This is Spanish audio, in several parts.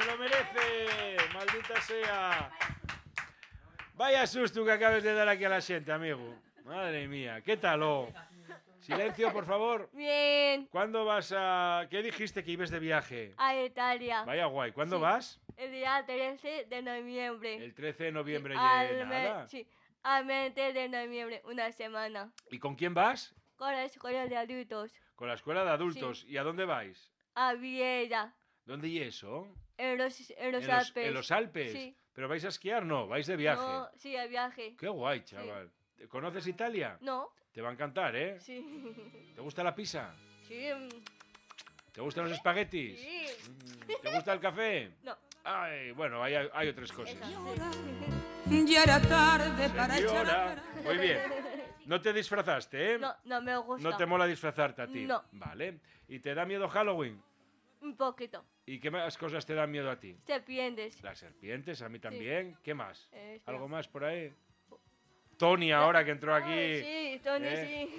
lo merece! ¡Maldita sea! Vaya susto que acabes de dar aquí a la gente, amigo. Madre mía, ¿qué tal? Silencio, por favor. Bien. ¿Cuándo vas a...? ¿Qué dijiste que ibas de viaje? A Italia. Vaya guay. ¿Cuándo Sí. vas? El día 13 de noviembre. El 13 de noviembre Sí, y nada. Sí, al 20 de noviembre, una semana. ¿Y con quién vas? Con la escuela de adultos. Con la escuela de adultos. Sí. ¿Y a dónde vais? A Viella. ¿Dónde y eso? En los Alpes. ¿En los Alpes? Sí. ¿Pero vais a esquiar? No, vais de viaje. No, sí, a viaje. Qué guay, chaval. Sí. ¿Conoces Italia? No. Te va a encantar, ¿eh? Sí. ¿Te gusta la pizza? Sí. ¿Te gustan los espaguetis? Sí. ¿Te gusta el café? No. Ay, bueno, hay otras cosas. Ya era tarde para Señora. echar. Muy bien. ¿No te disfrazaste, eh? No, no me gusta. ¿No te mola disfrazarte a ti? No. Vale. ¿Y te da miedo Halloween? Un poquito. ¿Y qué más cosas te dan miedo a ti? Serpientes. Las serpientes, a mí también. ¿Qué más? Espera. ¿Algo más por ahí? Tony ahora que entró aquí. Ay, sí, Tony, sí.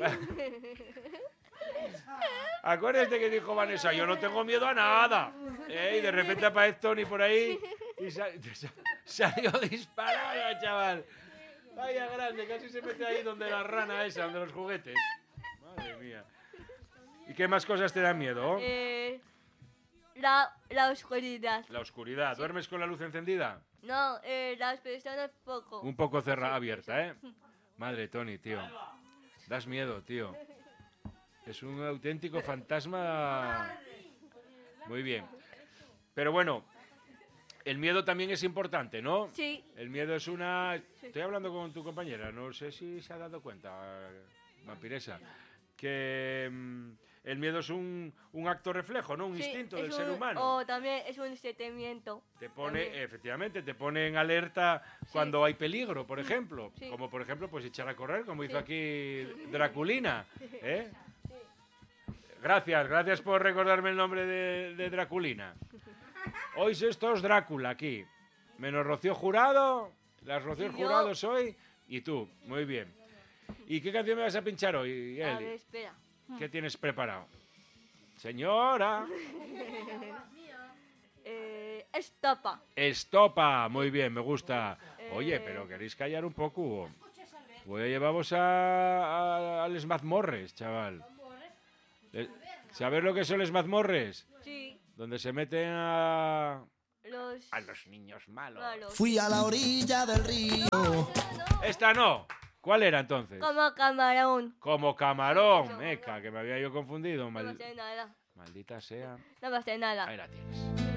Acuérdate que dijo Vanessa, yo no tengo miedo a nada. Y de repente aparece Tony por ahí y salió disparada, chaval. Vaya grande, casi se mete ahí donde la rana esa, donde los juguetes. Madre mía. ¿Y qué más cosas te dan miedo? La oscuridad. La oscuridad. ¿Duermes con la luz encendida? No, las personas poco. Un poco cerrada, abierta, ¿eh? Madre Tony, tío. Das miedo, tío. Es un auténtico fantasma. Muy bien. Pero bueno, el miedo también es importante, ¿no? Sí. El miedo es una... Estoy hablando con tu compañera, no sé si se ha dado cuenta, vampiresa, que el miedo es un acto reflejo, ¿no? Un instinto del ser humano. O también es un sentimiento. Te pone, también. efectivamente, te pone en alerta cuando hay peligro, por ejemplo. Sí. Como por ejemplo, pues echar a correr, como hizo aquí Draculina, ¿eh? Gracias por recordarme el nombre de Draculina. Hoy esto es Drácula aquí. Menos Rocío Jurado, las Rocío Jurados hoy y tú. Muy bien. ¿Y qué canción me vas a pinchar hoy, Eli? A ver, espera. ¿Qué tienes preparado? Señora. Estopa. Estopa, muy bien, me gusta. Oye, pero queréis callar un poco. Voy a llevaros a les mazmorres, chaval. ¿Sabes lo que son les mazmorres? Sí. Donde se meten a Los niños malos. Fui a la orilla del río. Esta no. ¿Cuál era entonces? Como camarón. Como camarón. Meca, que me había yo confundido. No pasa nada. Maldita sea. No pasa nada. Ahí la tienes.